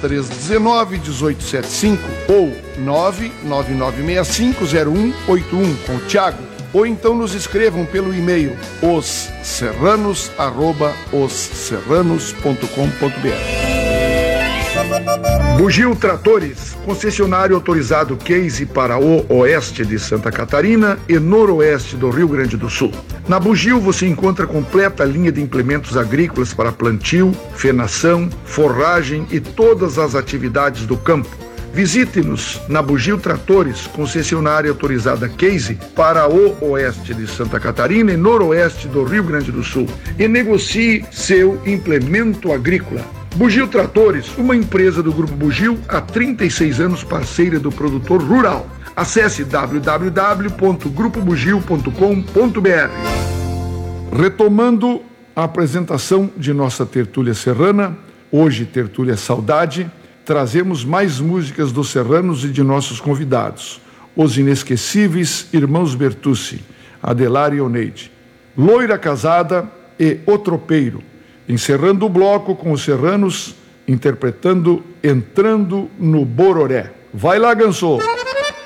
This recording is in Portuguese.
3319-1875 ou 999650181 com o Thiago. Ou então nos escrevam pelo e-mail osserranos@osserranos.com.br. Bugio Tratores, concessionário autorizado Case para o oeste de Santa Catarina e noroeste do Rio Grande do Sul. Na Bugio você encontra completa linha de implementos agrícolas para plantio, fenação, forragem e todas as atividades do campo. Visite-nos na Bugio Tratores, concessionária autorizada Case para o oeste de Santa Catarina e noroeste do Rio Grande do Sul e negocie seu implemento agrícola. Bugio Tratores, uma empresa do Grupo Bugio, há 36 anos parceira do produtor rural. Acesse www.grupobugio.com.br. Retomando a apresentação de nossa tertúlia serrana, hoje tertúlia Saudade, trazemos mais músicas dos serranos e de nossos convidados, os inesquecíveis irmãos Bertucci, Adelar e Oneide, Loira Casada e O Tropeiro, encerrando o bloco com os serranos interpretando Entrando no Bororé. Vai lá, Gansô!